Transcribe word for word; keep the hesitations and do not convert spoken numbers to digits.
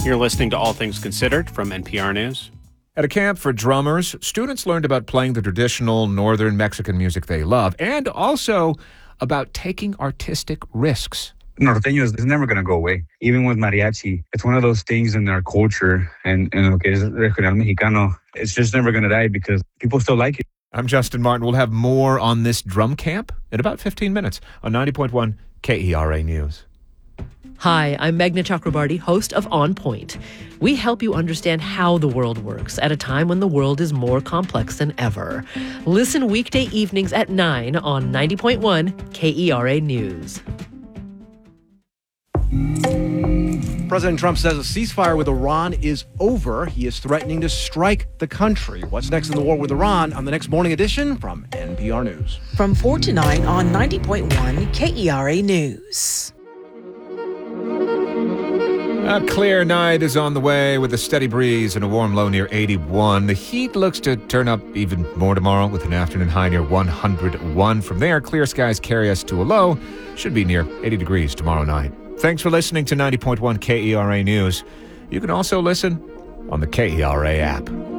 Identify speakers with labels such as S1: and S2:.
S1: You're listening to All Things Considered from N P R News.
S2: At a camp for drummers, students learned about playing the traditional northern Mexican music they love and also about taking artistic risks.
S3: Norteño is never going to go away. Even with mariachi, it's one of those things in our culture and in lo que es regional mexicano. It's just never going to die because people still like it.
S2: I'm Justin Martin. We'll have more on this drum camp in about fifteen minutes on ninety point one K E R A News.
S4: Hi, I'm Meghna Chakrabarti, host of On Point. We help you understand how the world works at a time when the world is more complex than ever. Listen weekday evenings at nine on ninety point one K E R A News.
S5: President Trump says a ceasefire with Iran is over. He is threatening to strike the country. What's next in the war with Iran on the next morning edition from N P R News.
S6: From four to nine on ninety point one K E R A News.
S2: A clear night is on the way with a steady breeze and a warm low near eighty-one. The heat looks to turn up even more tomorrow with an afternoon high near one hundred one. From there, clear skies carry us to a low. Should be near eighty degrees tomorrow night. Thanks for listening to ninety point one K E R A News. You can also listen on the K E R A app.